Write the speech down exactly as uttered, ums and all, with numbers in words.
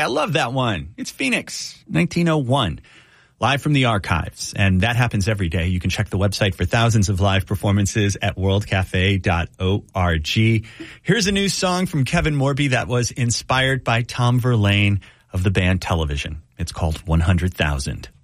love that one. It's Phoenix, nineteen oh one. Live from the archives. And that happens every day. You can check the website for thousands of live performances at world cafe dot org. Here's a new song from Kevin Morby that was inspired by Tom Verlaine of the band Television. It's called one hundred thousand.